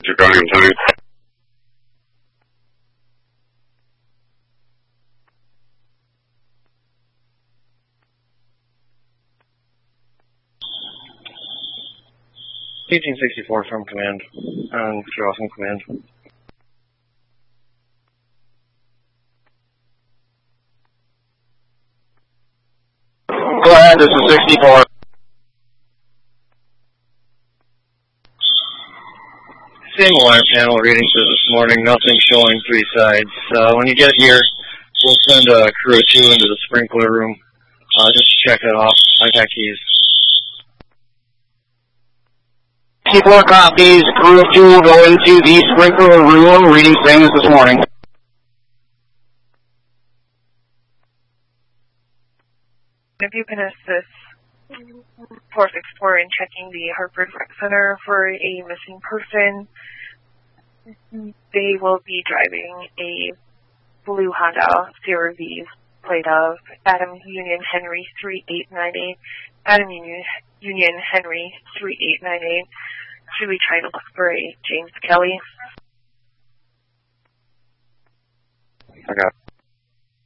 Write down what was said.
Chicago time. Agent 64 from command, and Charles from command. Go ahead, this is 64. Same alarm panel readings as this morning, nothing showing 3 sides. When you get here, we'll send a crew of 2 into the sprinkler room, just to check it off. I got keys. 64 copies, crew of 2 go into the sprinkler room, reading same as this morning. If you can assist 464 in checking the Hartford Rec Center for a missing person, they will be driving a blue Honda CR-V plate of Adam Union Henry 3898. Adam Union Henry 3898. Should we try to look for a James Kelly? I got